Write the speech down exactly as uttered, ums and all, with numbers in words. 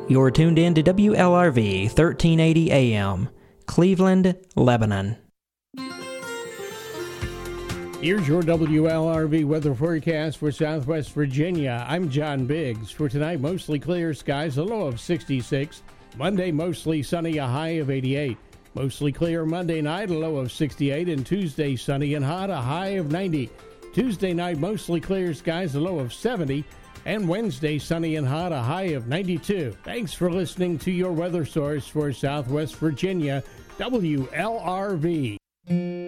You're tuned in to W L R V thirteen eighty A M, Cleveland, Lebanon. Here's your W L R V weather forecast for Southwest Virginia. I'm John Biggs. For tonight, mostly clear skies, a low of sixty-six. Monday, mostly sunny, a high of eighty-eight. Mostly clear Monday night, a low of sixty-eight. And Tuesday, sunny and hot, a high of ninety. Tuesday night, mostly clear skies, a low of seventy. And Wednesday, sunny and hot, a high of ninety-two. Thanks for listening to your weather source for Southwest Virginia, W L R V.